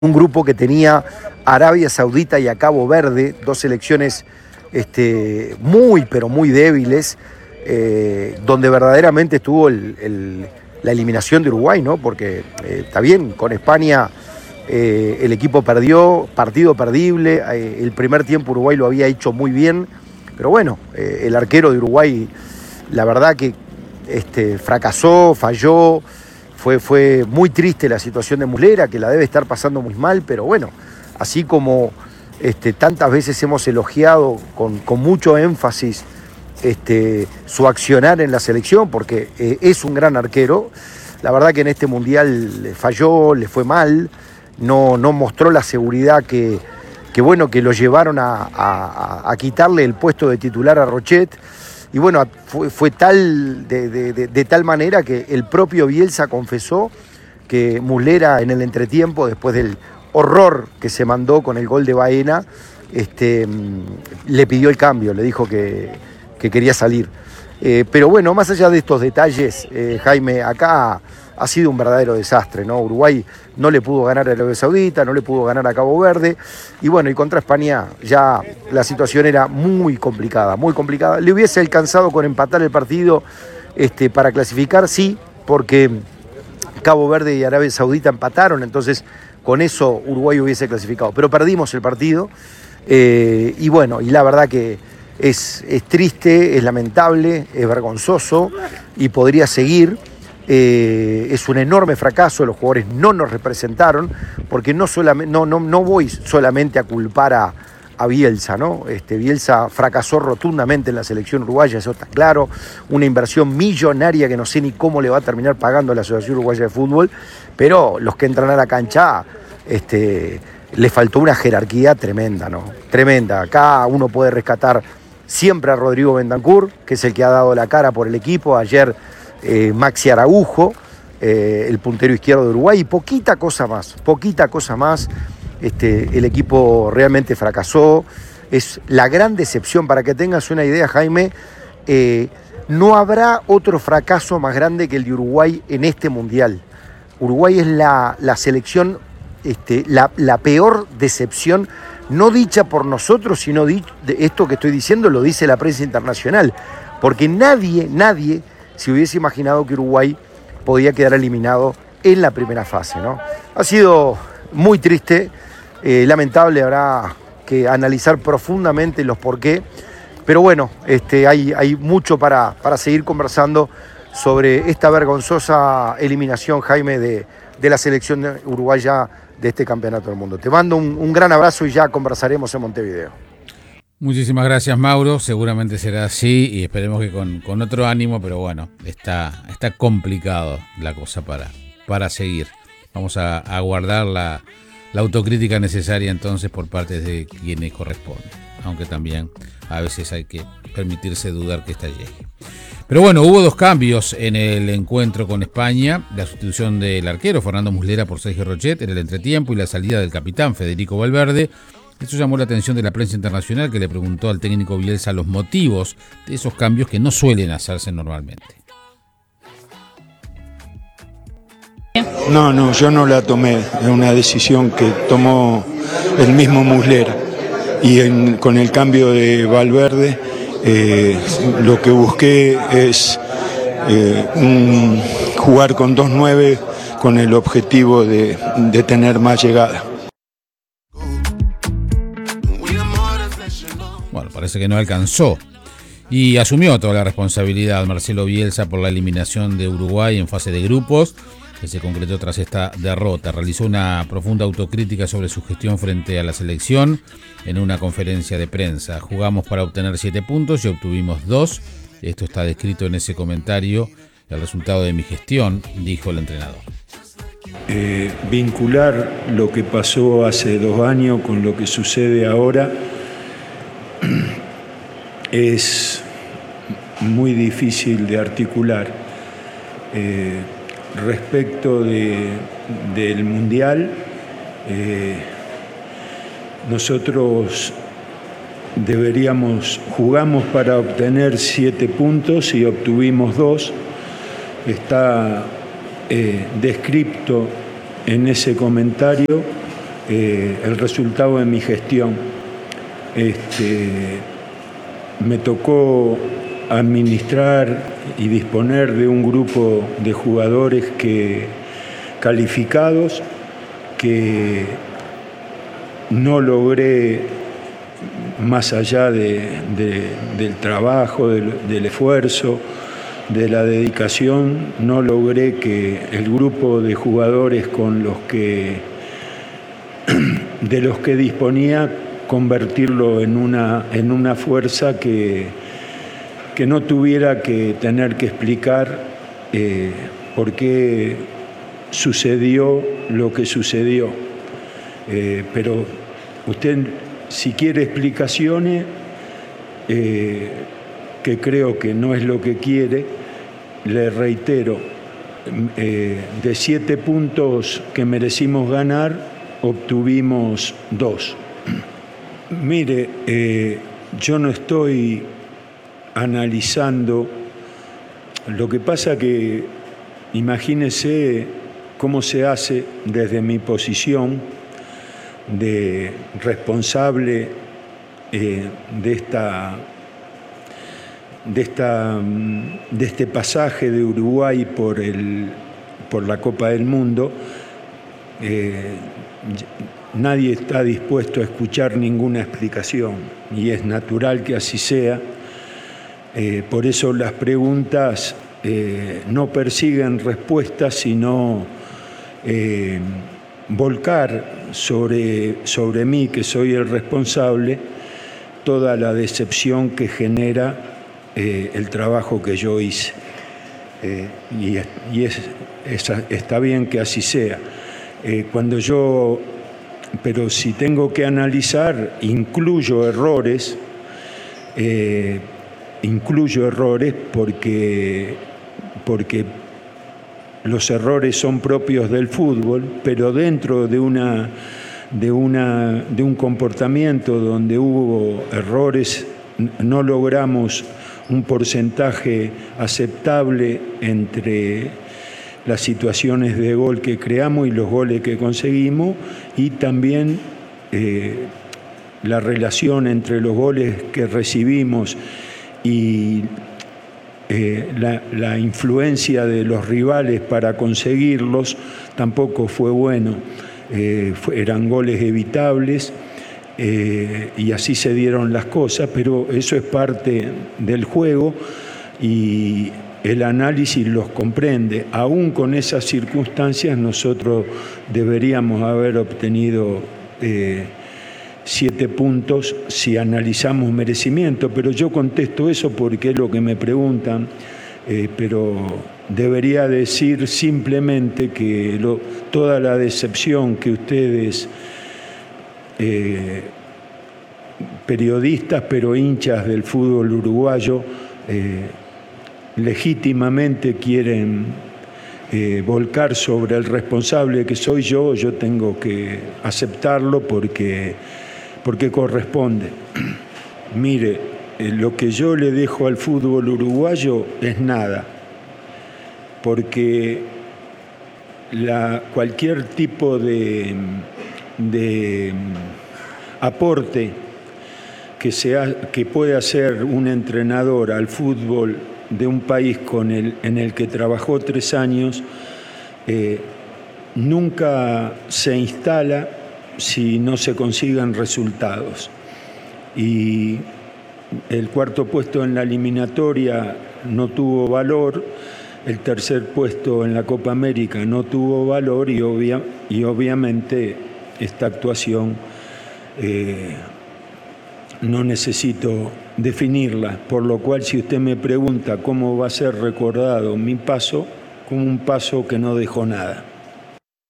un grupo que tenía Arabia Saudita y a Cabo Verde, dos selecciones muy, pero muy débiles, donde verdaderamente estuvo la eliminación de Uruguay, ¿no? Porque está bien, con España el equipo perdió, partido perdible, el primer tiempo Uruguay lo había hecho muy bien, pero bueno, el arquero de Uruguay, la verdad que fracasó, falló. Fue muy triste la situación de Muslera, que la debe estar pasando muy mal, pero bueno, así como tantas veces hemos elogiado con mucho énfasis su accionar en la selección, porque es un gran arquero, la verdad que en este Mundial le falló, le fue mal, no mostró la seguridad que lo llevaron a quitarle el puesto de titular a Rochet. Y bueno, fue tal de tal manera que el propio Bielsa confesó que Muslera en el entretiempo, después del horror que se mandó con el gol de Baena, le pidió el cambio, le dijo que quería salir. Pero bueno, más allá de estos detalles, Jaime, acá ha sido un verdadero desastre, ¿no? Uruguay no le pudo ganar a Arabia Saudita, no le pudo ganar a Cabo Verde, y bueno, y contra España ya la situación era muy complicada, muy complicada. Le hubiese alcanzado con empatar el partido para clasificar, sí, porque Cabo Verde y Arabia Saudita empataron, entonces con eso Uruguay hubiese clasificado, pero perdimos el partido, y bueno, y la verdad que es triste, es lamentable, es vergonzoso, y podría seguir. Es un enorme fracaso, los jugadores no nos representaron, porque no voy solamente a culpar a Bielsa, ¿no? Bielsa fracasó rotundamente en la selección uruguaya, eso está claro, una inversión millonaria que no sé ni cómo le va a terminar pagando a la Asociación Uruguaya de Fútbol, pero los que entran a la cancha, le faltó una jerarquía tremenda, ¿no? Tremenda. Acá uno puede rescatar siempre a Rodrigo Bentancur, que es el que ha dado la cara por el equipo. Ayer Maxi Araujo, el puntero izquierdo de Uruguay, y poquita cosa más. El equipo realmente fracasó, es la gran decepción. Para que tengas una idea, Jaime, no habrá otro fracaso más grande que el de Uruguay en este Mundial. Uruguay es la selección, la peor decepción, no dicha por nosotros, sino esto que estoy diciendo lo dice la prensa internacional, porque nadie se hubiese imaginado que Uruguay podía quedar eliminado en la primera fase, ¿no? Ha sido muy triste, lamentable, habrá que analizar profundamente los porqué, pero bueno, hay mucho para seguir conversando sobre esta vergonzosa eliminación, Jaime, de la selección uruguaya de este campeonato del mundo. Te mando un gran abrazo y ya conversaremos en Montevideo. Muchísimas gracias, Mauro. Seguramente será así y esperemos que con otro ánimo, pero bueno, está complicado la cosa para seguir. Vamos a guardar la autocrítica necesaria entonces por parte de quienes corresponde, aunque también a veces hay que permitirse dudar que esta llegue. Pero bueno, hubo dos cambios en el encuentro con España: la sustitución del arquero Fernando Muslera por Sergio Rochet en el entretiempo y la salida del capitán Federico Valverde. Esto llamó la atención de la prensa internacional, que le preguntó al técnico Bielsa los motivos de esos cambios que no suelen hacerse normalmente. No, yo no la tomé, es una decisión que tomó el mismo Muslera. Y con el cambio de Valverde, lo que busqué es jugar con 2-9 con el objetivo de tener más llegada. Bueno, parece que no alcanzó. Y asumió toda la responsabilidad Marcelo Bielsa por la eliminación de Uruguay en fase de grupos, que se concretó tras esta derrota. Realizó una profunda autocrítica sobre su gestión frente a la selección en una conferencia de prensa. Jugamos para obtener 7 puntos y obtuvimos 2. Esto está descrito en ese comentario. El resultado de mi gestión, dijo el entrenador. Vincular lo que pasó hace 2 años con lo que sucede ahora es muy difícil de articular. Respecto del Mundial, nosotros jugamos para obtener 7 puntos y obtuvimos 2. Está descrito en ese comentario el resultado de mi gestión. Me tocó administrar y disponer de un grupo de jugadores calificados que no logré, más allá del trabajo, del esfuerzo, de la dedicación, no logré que el grupo de jugadores de los que disponía, convertirlo en una fuerza que no tuviera que tener que explicar por qué sucedió lo que sucedió. Pero usted, si quiere explicaciones, que creo que no es lo que quiere, le reitero, de 7 puntos que merecimos ganar, obtuvimos 2. Mire, yo no estoy analizando, lo que pasa que imagínese cómo se hace desde mi posición de responsable de este pasaje de Uruguay por la Copa del Mundo. Nadie está dispuesto a escuchar ninguna explicación y es natural que así sea. Por eso las preguntas no persiguen respuestas, sino volcar sobre mí, que soy el responsable, toda la decepción que genera el trabajo que yo hice. Está bien que así sea. Pero si tengo que analizar, incluyo errores porque los errores son propios del fútbol, pero dentro de un comportamiento donde hubo errores, no logramos un porcentaje aceptable entre las situaciones de gol que creamos y los goles que conseguimos, y también la relación entre los goles que recibimos y la influencia de los rivales para conseguirlos tampoco fue bueno. Eran goles evitables y así se dieron las cosas, pero eso es parte del juego y el análisis los comprende. Aún con esas circunstancias nosotros deberíamos haber obtenido 7 puntos si analizamos merecimiento, pero yo contesto eso porque es lo que me preguntan, pero debería decir simplemente que toda la decepción que ustedes, periodistas pero hinchas del fútbol uruguayo, legítimamente quieren volcar sobre el responsable que soy yo tengo que aceptarlo porque corresponde. Mire, lo que yo le dejo al fútbol uruguayo es nada, porque cualquier tipo de aporte que pueda hacer un entrenador al fútbol de un país en el que trabajó 3 años, nunca se instala si no se consigan resultados. Y el 4.º puesto en la eliminatoria no tuvo valor, el 3.er puesto en la Copa América no tuvo valor y obviamente esta actuación no necesito definirla, por lo cual si usted me pregunta cómo va a ser recordado mi paso, como un paso que no dejó nada.